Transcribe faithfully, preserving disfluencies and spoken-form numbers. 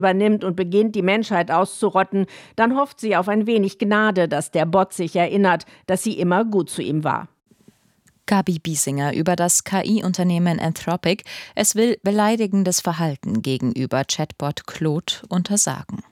übernimmt und beginnt, die Menschheit auszurotten, dann hofft sie auf ein wenig Gnade, dass der Bot sich erinnert, dass sie immer gut zu ihm war. Gabi Biesinger über das K I-Unternehmen Anthropic. Es will beleidigendes Verhalten gegenüber Chatbot Claude untersagen.